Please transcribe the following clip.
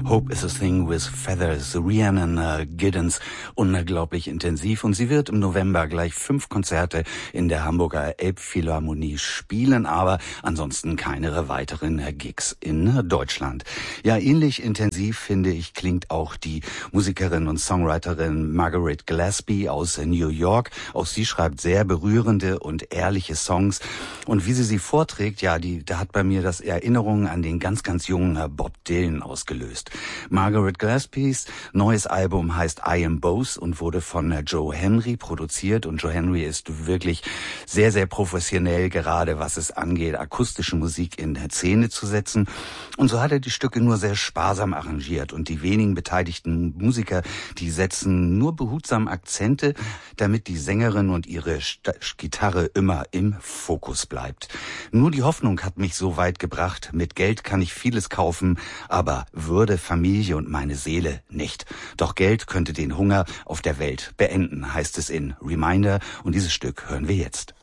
Hope is a Thing with Feathers, Rhiannon Giddens, unglaublich intensiv. Und sie wird im November gleich 5 Konzerte in der Hamburger Elbphilharmonie spielen, aber ansonsten keine weiteren Gigs in Deutschland. Ja, ähnlich intensiv, finde ich, klingt auch die Musikerin und Songwriterin Margaret Gillespie aus New York. Auch sie schreibt sehr berührende und ehrliche Songs. Und wie sie vorträgt, ja, da hat bei mir das Erinnerungen an den ganz, ganz jungen Bob Dylan ausgelöst. Margaret Gillespies neues Album heißt I Am Both und wurde von Joe Henry produziert. Und Joe Henry ist wirklich sehr, sehr professionell, gerade was es angeht, akustische Musik in der Szene zu setzen. Und so hat er die Stücke nur sehr sparsam arrangiert. Und die wenigen beteiligten Musiker, die setzen nur behutsam Akzente, damit die Sängerin und ihre Gitarre immer im Fokus bleibt. Nur die Hoffnung hat mich so weit gebracht. Mit Geld kann ich vieles kaufen, aber Würde, Familie und meine Seele nicht. Doch Geld könnte den Hunger auf der Welt beenden, heißt es in Reminder. Und dieses Stück hören wir jetzt.